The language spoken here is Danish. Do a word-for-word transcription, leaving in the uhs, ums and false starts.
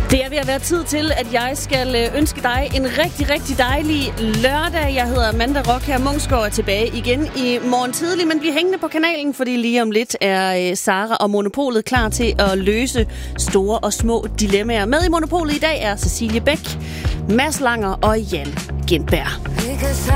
Det er ved at være tid til, at jeg skal ønske dig en rigtig, rigtig dejlig lørdag. Jeg hedder Amanda Rock her. Munksgaard er tilbage igen i morgen tidlig, men bliv hængende på kanalen, fordi lige om lidt er Sara og Monopolet klar til at løse store og små dilemmaer. Med i Monopolet i dag er Cecilie Bæk, Mads Langer og Jan Gintberg.